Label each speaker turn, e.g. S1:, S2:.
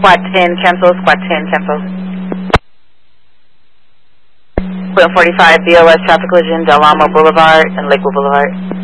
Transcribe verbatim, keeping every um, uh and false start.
S1: Squad ten, cancel, Squad ten, cancel. Point forty-five, B O S traffic collision, Del Amo Boulevard and Lakewood Boulevard.